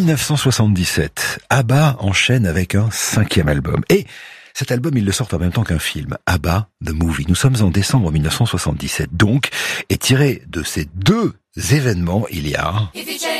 1977, ABBA enchaîne avec un 5e album. Et cet album, il le sort en même temps qu'un film, ABBA The Movie. Nous sommes en décembre 1977, donc, et tiré de ces deux événements, il y a...